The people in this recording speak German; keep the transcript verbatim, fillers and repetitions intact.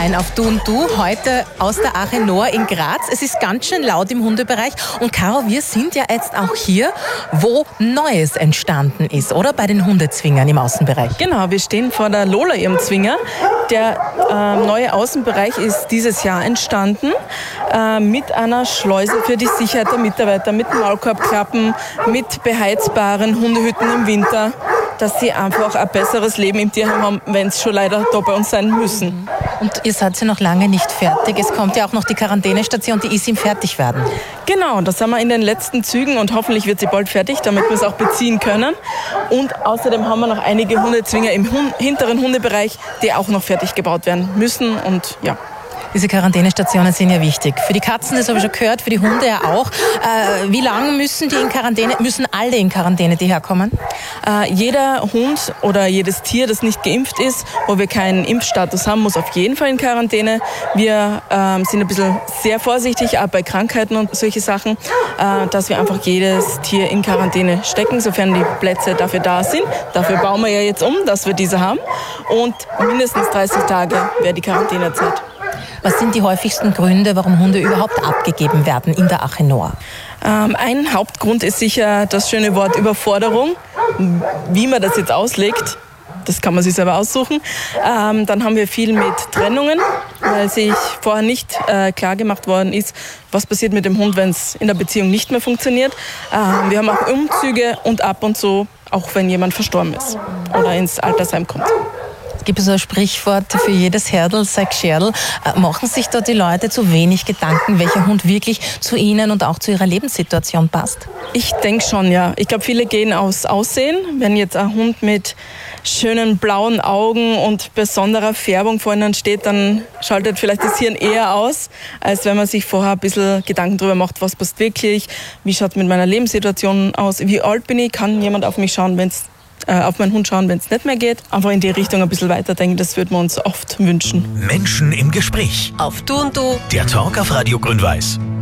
ein auf Du und Du, heute aus der Arche Noah in Graz. Es ist ganz schön laut im Hundebereich. Und Caro, wir sind ja jetzt auch hier, wo Neues entstanden ist, oder? Bei den Hundezwingern im Außenbereich. Genau, wir stehen vor der Lola, ihrem Zwinger. Der äh, neue Außenbereich ist dieses Jahr entstanden äh, mit einer Schleuse für die Sicherheit der Mitarbeiter, mit Maulkorbklappen, mit beheizbaren Hundehütten im Winter, dass sie einfach ein besseres Leben im Tierheim haben, wenn es schon leider da bei uns sein müssen. Und ihr seid ja noch lange nicht fertig. Es kommt ja auch noch die Quarantänestation, die ist im Fertigwerden. Genau, da sind wir in den letzten Zügen und hoffentlich wird sie bald fertig, damit wir es auch beziehen können. Und außerdem haben wir noch einige Hundezwinger im Hund- hinteren Hundebereich, die auch noch fertig gebaut werden müssen. Und ja. Diese Quarantänestationen sind ja wichtig. Für die Katzen, das habe ich schon gehört, für die Hunde ja auch. Äh, wie lange müssen die in Quarantäne, müssen alle in Quarantäne, die herkommen? Äh, jeder Hund oder jedes Tier, das nicht geimpft ist, wo wir keinen Impfstatus haben, muss auf jeden Fall in Quarantäne. Wir äh, sind ein bisschen sehr vorsichtig, auch bei Krankheiten und solche Sachen, äh, dass wir einfach jedes Tier in Quarantäne stecken, sofern die Plätze dafür da sind. Dafür bauen wir ja jetzt um, dass wir diese haben. Und mindestens dreißig Tage wäre die Quarantänezeit. Was sind die häufigsten Gründe, warum Hunde überhaupt abgegeben werden in der Arche Noah? Ähm, ein Hauptgrund ist sicher das schöne Wort Überforderung. Wie man das jetzt auslegt, das kann man sich selber aussuchen. Ähm, dann haben wir viel mit Trennungen, weil sich vorher nicht äh, klar gemacht worden ist, was passiert mit dem Hund, wenn es in der Beziehung nicht mehr funktioniert. Ähm, wir haben auch Umzüge und ab und zu, auch wenn jemand verstorben ist oder ins Altersheim kommt. Es gibt so ein Sprichwort, für jedes Herdl sei Gscherl. Machen sich da die Leute zu wenig Gedanken, welcher Hund wirklich zu ihnen und auch zu ihrer Lebenssituation passt? Ich denke schon, ja. Ich glaube, viele gehen aus Aussehen. Wenn jetzt ein Hund mit schönen blauen Augen und besonderer Färbung vor ihnen steht, dann schaltet vielleicht das Hirn eher aus, als wenn man sich vorher ein bisschen Gedanken darüber macht, was passt wirklich, wie schaut es mit meiner Lebenssituation aus, wie alt bin ich, kann jemand auf mich schauen, wenn es auf meinen Hund schauen, wenn es nicht mehr geht. Einfach in die Richtung ein bisschen weiterdenken, das würden wir uns oft wünschen. Menschen im Gespräch. Auf Du und Du. Der Talk auf Radio Grün-Weiß.